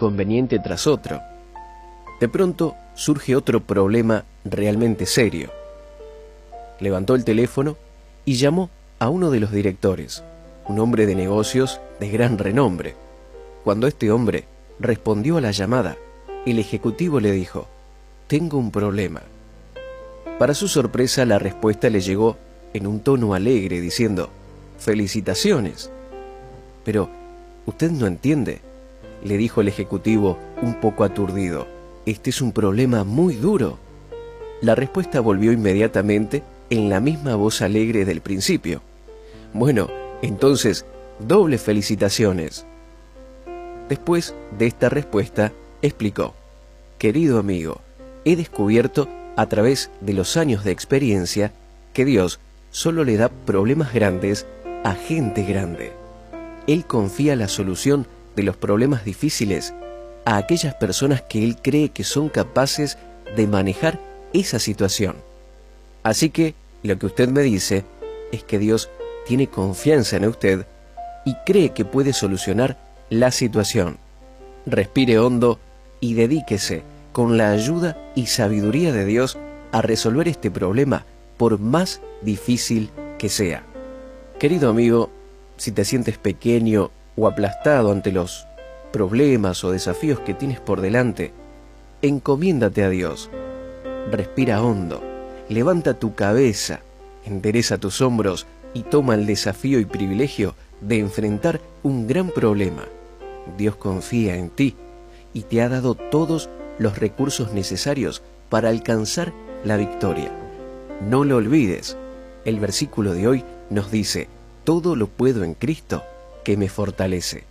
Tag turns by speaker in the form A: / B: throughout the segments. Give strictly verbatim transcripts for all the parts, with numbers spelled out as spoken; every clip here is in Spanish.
A: inconveniente tras otro. De pronto surge otro problema realmente serio. Levantó el teléfono y llamó a uno de los directores, un hombre de negocios de gran renombre. Cuando este hombre respondió a la llamada, el ejecutivo le dijo: «Tengo un problema». Para su sorpresa, la respuesta le llegó en un tono alegre, diciendo: «Felicitaciones». «Pero, usted no entiende», le dijo el ejecutivo un poco aturdido. «Este es un problema muy duro». La respuesta volvió inmediatamente en la misma voz alegre del principio. «Bueno, entonces, doble felicitaciones». Después de esta respuesta, explicó: «Querido amigo, he descubierto a través de los años de experiencia que Dios solo le da problemas grandes a gente grande. Él confía la solución de los problemas difíciles a aquellas personas que Él cree que son capaces de manejar esa situación. Así que lo que usted me dice es que Dios tiene confianza en usted y cree que puede solucionar la situación. Respire hondo y dedíquese con la ayuda y sabiduría de Dios a resolver este problema, por más difícil que sea». Querido amigo, si te sientes pequeño o aplastado ante los problemas o desafíos que tienes por delante, encomiéndate a Dios. Respira hondo, levanta tu cabeza, endereza tus hombros y toma el desafío y privilegio de enfrentar un gran problema. Dios confía en ti y te ha dado todos los recursos necesarios para alcanzar la victoria. No lo olvides. El versículo de hoy nos dice: «Todo lo puedo en Cristo que me fortalece».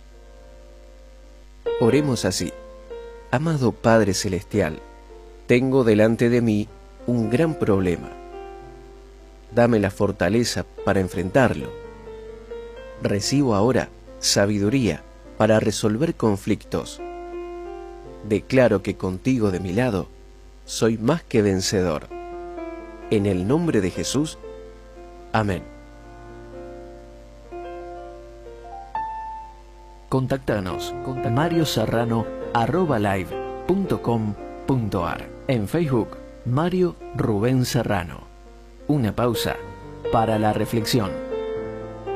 A: Oremos así: Amado Padre Celestial, tengo delante de mí un gran problema. Dame la fortaleza para enfrentarlo. Recibo ahora sabiduría para resolver conflictos. Declaro que contigo de mi lado soy más que vencedor. En el nombre de Jesús. Amén.
B: Contáctanos con mario serrano arroba live punto com punto ar. En Facebook, Mario Rubén Serrano. Una pausa para la reflexión.